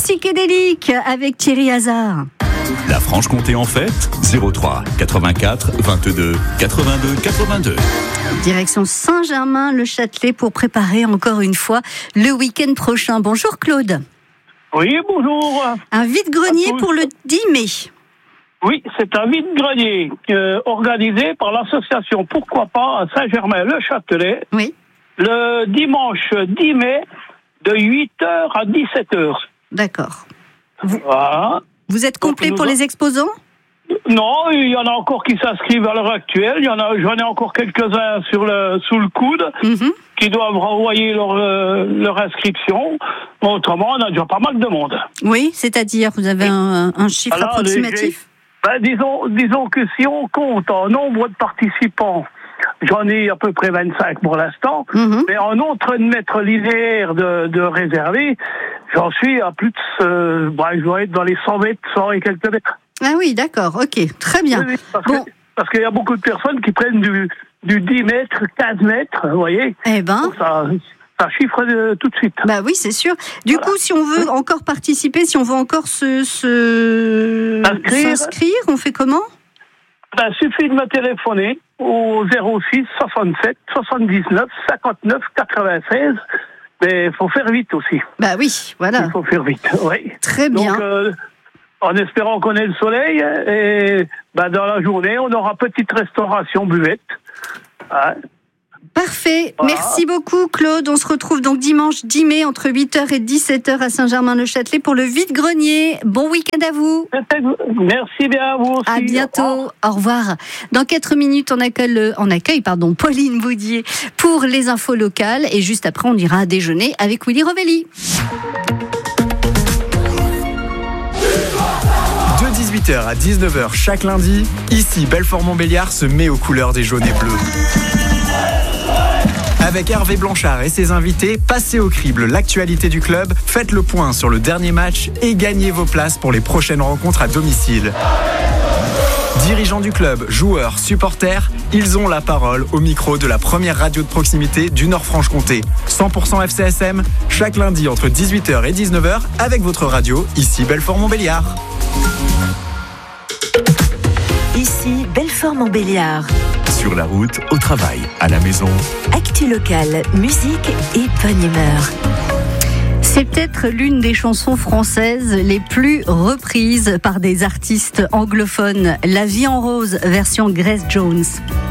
psychédélique avec Thierry Hazard. La Franche-Comté en fête, 03 84 22 82 82. Direction Saint-Germain-le-Châtelet pour préparer encore une fois le week-end prochain. Bonjour Claude. Oui, bonjour. Un vide-grenier pour le 10 mai. Oui, c'est un vide-grenier organisé par l'association Pourquoi pas à Saint-Germain-le-Châtelet. Oui. Le dimanche 10 mai de 8h à 17h. D'accord. Voilà. Vous êtes complet pour les exposants ? Non, il y en a encore qui s'inscrivent à l'heure actuelle. J'en ai encore quelques-uns sous le coude qui doivent renvoyer leur inscription. Autrement, on a déjà pas mal de monde. Oui, c'est-à-dire, vous avez un chiffre approximatif ? Disons que si on compte en nombre de participants, j'en ai à peu près 25 pour l'instant, mais en autre mètres linéaires de réservés, j'en suis à plus de... je dois être dans les 100 mètres, 100 et quelques mètres. Ah oui, d'accord, ok, très bien. Oui, parce qu'il y a beaucoup de personnes qui prennent du 10 mètres, 15 mètres, vous voyez. Eh ben... Donc ça chiffre tout de suite. Bah oui, c'est sûr. Du coup, si on veut encore participer, si on veut encore s'inscrire, on fait comment ? Il suffit de me téléphoner au 06 67 79 59 96. Mais il faut faire vite aussi. Bah oui, voilà. Il faut faire vite, oui. Très bien. Donc, en espérant qu'on ait le soleil, et dans la journée, on aura petite restauration buvette. Hein. Parfait. Voilà. Merci beaucoup, Claude. On se retrouve donc dimanche 10 mai entre 8h et 17h à Saint-Germain-le-Châtelet pour le vide-grenier. Bon week-end à vous. Merci bien à vous aussi. À bientôt. Au revoir. Dans 4 minutes, on accueille Pauline Boudier pour les infos locales. Et juste après, on ira déjeuner avec Willy Rovelli. De 18h à 19h chaque lundi, ici Belfort-Montbéliard se met aux couleurs des jaunes et bleus. Avec Hervé Blanchard et ses invités, passez au crible l'actualité du club, faites le point sur le dernier match et gagnez vos places pour les prochaines rencontres à domicile. Dirigeants du club, joueurs, supporters, ils ont la parole au micro de la première radio de proximité du Nord-Franche-Comté. 100% FCSM, chaque lundi entre 18h et 19h avec votre radio, ici Belfort-Montbéliard. Ici Belfort-Montbéliard. Sur la route, au travail, à la maison. Actu locale, musique et bonne humeur. C'est peut-être l'une des chansons françaises les plus reprises par des artistes anglophones. La vie en rose, version Grace Jones.